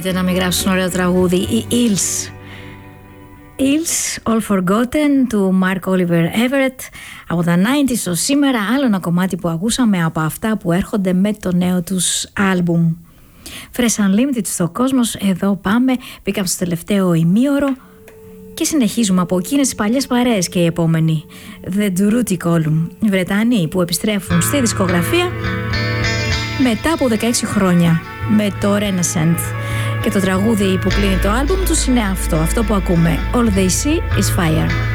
γίνεται να μην γράψουν ωραίο τραγούδι? Οι Hills. Hills, All Forgotten του Mark Oliver Everett από τα 90's στο σήμερα. Άλλο ένα κομμάτι που ακούσαμε από αυτά που έρχονται με το νέο τους άλμπουμ. Fresh Unlimited στο Κόσμος. Εδώ πάμε, μπήκαμε στο τελευταίο ημίωρο και συνεχίζουμε από εκείνες τις παλιές παρέες και οι επόμενοι. The Durutti Column, οι Βρετανοί που επιστρέφουν στη δισκογραφία μετά από 16 χρόνια με το Renaissance. Και το τραγούδι που κλείνει το άλμπουμ τους είναι αυτό που ακούμε. All They See Is Fire.